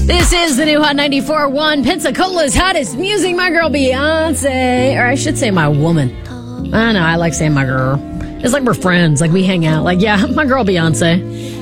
This is the new Hot 94.1, Pensacola's hottest music. My girl Beyonce, or I should say my woman. I know, I like saying my girl. It's like we're friends, like we hang out. Like, yeah, my girl Beyonce.